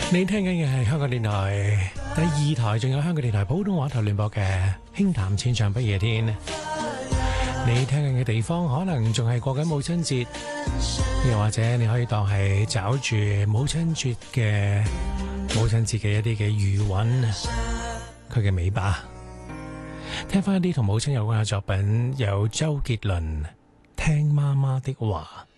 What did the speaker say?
你聽緊嘅係香港電台第二台，仲有香港電台普通話台聯播嘅輕談淺唱不夜天。你聽緊嘅地方可能仲係過緊母親節，又或者你可以當係找住母親節嘅一啲嘅餘韻，佢嘅尾巴。聽翻一啲同母親有關嘅作品，有周杰倫《聽媽媽的話》。